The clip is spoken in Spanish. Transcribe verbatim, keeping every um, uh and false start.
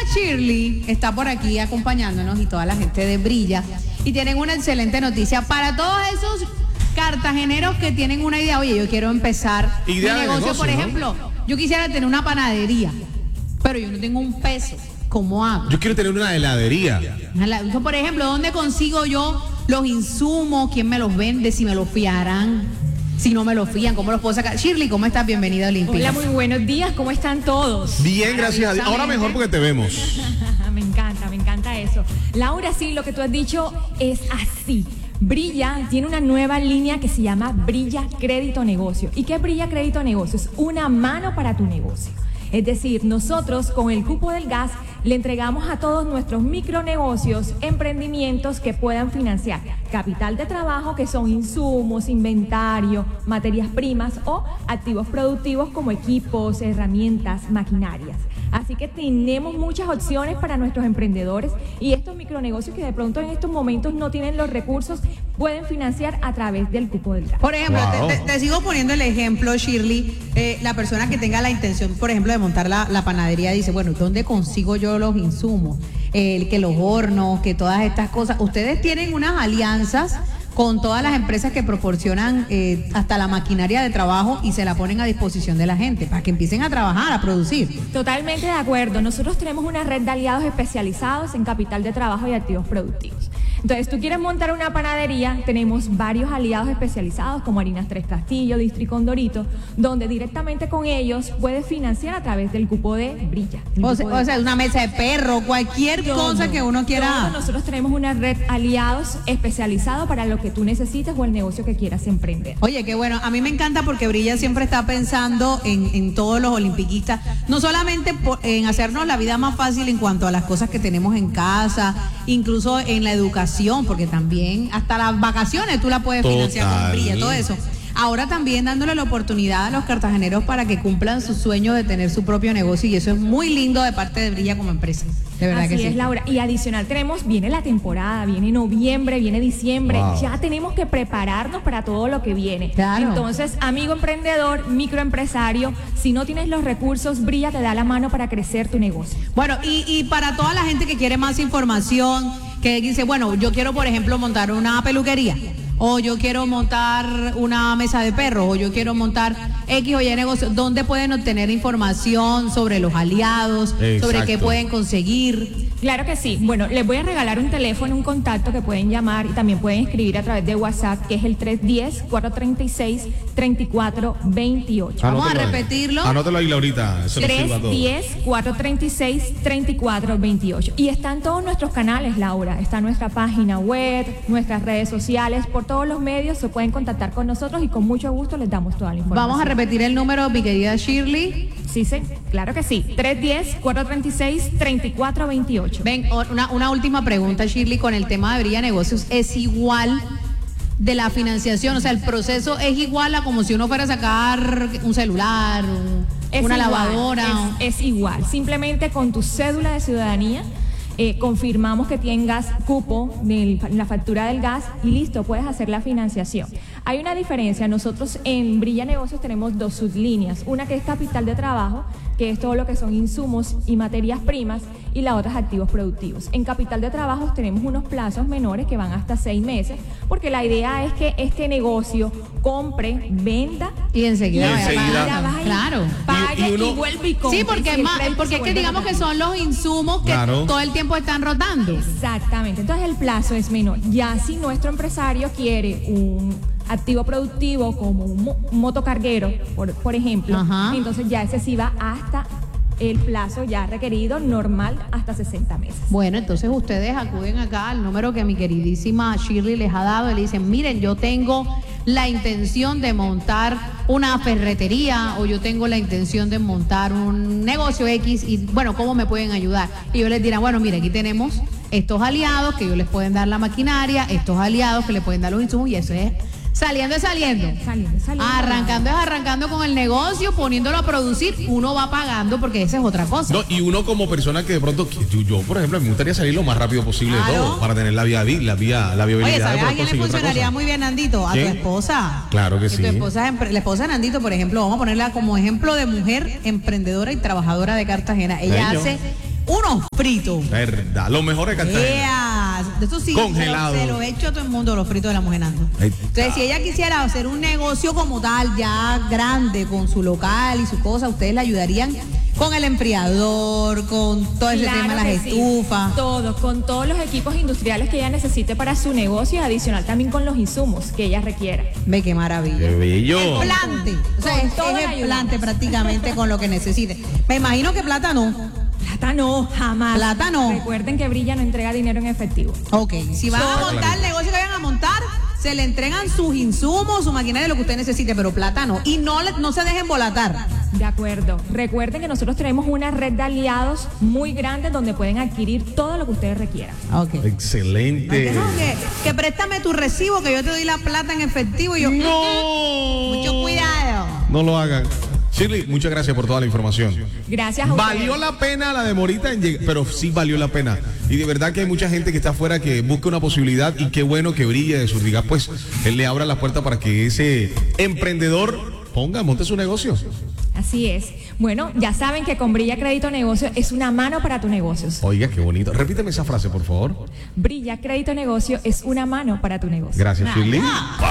Shirley está por aquí acompañándonos y toda la gente de Brilla. Y tienen una excelente noticia para todos esos cartageneros que tienen una idea. Oye, yo quiero empezar idea mi de negocio, negocio, por ¿no? ejemplo, yo quisiera tener una panadería, pero yo no tengo un peso. ¿Cómo hago? Yo quiero tener una heladería. Por ejemplo, ¿dónde consigo yo los insumos? ¿Quién me los vende? Si me los fiarán. Si no me los fían, ¿cómo los puedo sacar? Shirley, ¿cómo estás? Bienvenida a Olimpia. Hola, muy buenos días. ¿Cómo están todos? Bien, gracias a Dios. Ahora mejor porque te vemos. Me encanta, me encanta eso. Laura, sí, lo que tú has dicho es así. Brilla tiene una nueva línea que se llama Brilla Crédito Negocio. ¿Y qué es Brilla Crédito Negocio? Es una mano para tu negocio. Es decir, nosotros con el cupo del gas le entregamos a todos nuestros micronegocios, emprendimientos que puedan financiar capital de trabajo, que son insumos, inventario, materias primas o activos productivos como equipos, herramientas, maquinarias. Así que tenemos muchas opciones para nuestros emprendedores y estos micronegocios que de pronto en estos momentos no tienen los recursos pueden financiar a través del cupo del gas. Por ejemplo, Wow. te, te, te sigo poniendo el ejemplo, Shirley, eh, la persona que tenga la intención, por ejemplo, de montar la, la panadería, dice, bueno, ¿dónde consigo yo los insumos? Eh, que los hornos, que todas estas cosas. Ustedes tienen unas alianzas con todas las empresas que proporcionan eh, hasta la maquinaria de trabajo y se la ponen a disposición de la gente para que empiecen a trabajar, a producir. Totalmente de acuerdo. Nosotros tenemos una red de aliados especializados en capital de trabajo y activos productivos. Entonces, tú quieres montar una panadería, tenemos varios aliados especializados como Harinas Tres Castillo, Districón Dorito, donde directamente con ellos puedes financiar a través del cupo de Brilla. O sea, o sea, una mesa de perro, cualquier Todo, cosa que uno quiera. todo. Nosotros tenemos una red aliados especializados para lo que tú necesites o el negocio que quieras emprender. Oye, qué bueno. A mí me encanta porque Brilla siempre está pensando en, en todos los olimpiquistas, no solamente por, en hacernos la vida más fácil en cuanto a las cosas que tenemos en casa, incluso en la educación, porque también hasta las vacaciones tú la puedes financiar Total. con Brilla, todo eso. Ahora también dándole la oportunidad a los cartageneros para que cumplan su sueño de tener su propio negocio y eso es muy lindo de parte de Brilla como empresa. De verdad Así que es, sí. Laura. Y adicional tenemos, viene la temporada, viene noviembre, viene diciembre. Wow. Ya tenemos que prepararnos para todo lo que viene. Claro. Entonces, amigo emprendedor, microempresario, si no tienes los recursos, Brilla te da la mano para crecer tu negocio. Bueno, y, y para toda la gente que quiere más información, que dice, bueno, yo quiero, por ejemplo, montar una peluquería, o yo quiero montar una mesa de perros, o yo quiero montar X o Y negocio, ¿dónde pueden obtener información sobre los aliados, sobre Exacto. qué pueden conseguir? Claro que sí. Bueno, les voy a regalar un teléfono, un contacto que pueden llamar y también pueden escribir a través de WhatsApp, que es el tres uno cero, cuatro tres seis, tres cuatro dos ocho. Vamos a Anótalo ahí. repetirlo. Anótalo ahí, Laurita. Eso nos sirve a tres todos. uno cero, cuatro tres seis, tres cuatro dos ocho. Y están todos nuestros canales, Laura. Está nuestra página web, nuestras redes sociales. Por todos los medios se pueden contactar con nosotros y con mucho gusto les damos toda la información. Vamos a repetir el número, mi querida Shirley. Sí, sí, claro que sí. tres uno cero, cuatro tres seis, tres cuatro dos ocho. Ven, una, una última pregunta, Shirley, con el tema de Brilla Negocios. ¿Es igual de la financiación? O sea, el proceso es igual a como si uno fuera a sacar un celular, un- Es una igual, lavadora. Es, es igual. Simplemente con tu cédula de ciudadanía eh, confirmamos que tengas cupo en la factura del gas y listo, puedes hacer la financiación. Hay una diferencia. Nosotros en Brilla Negocios tenemos dos sublíneas. Una que es capital de trabajo, que es todo lo que son insumos y materias primas, y la otra es activos productivos. En capital de trabajo tenemos unos plazos menores que van hasta seis meses, porque la idea es que este negocio compre, venda Y enseguida, Y vaya enseguida- pagando. vaya, Claro. pague Y- y, y uno- vuelve y compre. Sí, porque, Y es el más, crédito porque se es que vuelve digamos que rápido. son los insumos que Claro. todo el tiempo están rotando. Exactamente, entonces el plazo es menor. Ya si nuestro empresario quiere un activo productivo como un, mo- un motocarguero, por, por ejemplo, Ajá. entonces ya ese sí va hasta el plazo ya requerido normal hasta sesenta meses. Bueno, entonces ustedes acuden acá al número que mi queridísima Shirley les ha dado y le dicen, miren, yo tengo la intención de montar una ferretería o yo tengo la intención de montar un negocio X y bueno, ¿cómo me pueden ayudar? Y yo les dirán, bueno, mire, aquí tenemos estos aliados que ellos les pueden dar la maquinaria, estos aliados que le pueden dar los insumos y eso es saliendo es saliendo. Saliendo, saliendo. Arrancando es arrancando con el negocio, poniéndolo a producir, uno va pagando porque esa es otra cosa. No, y uno como persona que de pronto, yo, yo, por ejemplo, me gustaría salir lo más rápido posible de Claro. todo para tener la vía, la vía, la viabilidad. Oye, ¿sabes de a poder quién le conseguir otra funcionaría cosa. muy bien, Nandito? A ¿Quién? tu esposa. Claro que sí. Tu esposa, es empre- la esposa de Nandito, por ejemplo, vamos a ponerla como ejemplo de mujer emprendedora y trabajadora de Cartagena. Ella Bello. hace unos fritos. Verdad, lo mejor de Cartagena. Yeah. Eso sí, Congelado. Se lo he hecho a todo el mundo, los fritos de la mujer Nando. Entonces, si ella quisiera hacer un negocio como tal, ya grande, con su local y su cosa, ustedes le ayudarían con el enfriador, con todo ese Claro tema, las que sí. estufas. Todo, con todos los equipos industriales que ella necesite para su negocio, adicional también con los insumos que ella requiera. Ve qué maravilla. Qué bello. Plante. O sea, Con es, todo es le el ayudamos. plante prácticamente con lo que necesite. Me imagino que plata no. Plata no, jamás. Plata no. Recuerden que Brilla no entrega dinero en efectivo. Ok, si van a Solo- montar el negocio que vayan a montar, se le entregan sus insumos, su maquinaria, lo que usted necesite, pero plata no. Y no, le- no se dejen volatar. De acuerdo. Recuerden que nosotros tenemos una red de aliados muy grande donde pueden adquirir todo lo que ustedes requieran. Ok. Excelente. Que, no, que, que préstame tu recibo, que yo te doy la plata en efectivo y yo. No. Mucho cuidado. No lo hagan. Shirley, muchas gracias por toda la información. Gracias a ustedes. Valió la pena la demorita en llegar, pero sí valió la pena. Y de verdad que hay mucha gente que está afuera que busca una posibilidad y qué bueno que Brilla de Surdigas, pues él le abra la puerta para que ese emprendedor ponga, monte su negocio. Así es. Bueno, ya saben que con Brilla Crédito Negocio es una mano para tus negocios. Oiga, qué bonito. Repíteme esa frase, por favor. Brilla Crédito Negocio es una mano para tu negocio. Gracias, Shirley.